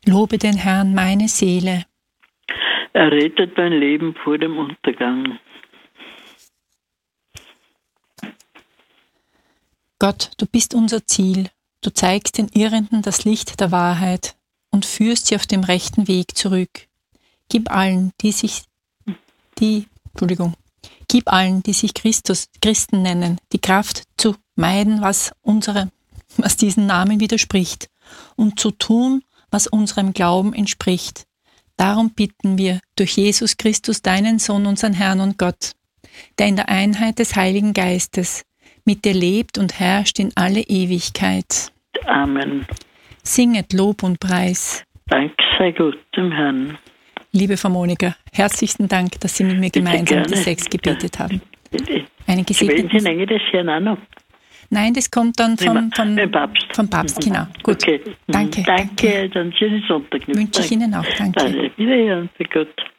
Lobe den Herrn, meine Seele. Er rettet mein Leben vor dem Untergang. Gott, du bist unser Ziel. Du zeigst den Irrenden das Licht der Wahrheit und führst sie auf dem rechten Weg zurück. Gib allen, die sich Christen nennen, die Kraft zu meiden, was diesen Namen widerspricht, und zu tun, was unserem Glauben entspricht. Darum bitten wir durch Jesus Christus, deinen Sohn, unseren Herrn und Gott, der in der Einheit des Heiligen Geistes mit dir lebt und herrscht in alle Ewigkeit. Amen. Singet Lob und Preis. Dank sei Gott dem Herrn. Liebe Frau Monika, herzlichen Dank, dass Sie mit mir gemeinsam die 6 gebetet haben. Einen gesegneten Gebeten Sie länger das hier auch noch? Nein, das kommt dann vom Papst. Vom Papst, genau. Gut. Okay. Danke. Danke, dann schönen Sonntag. Wünsche ich Ihnen auch. Danke. Wiederhören, für Gott.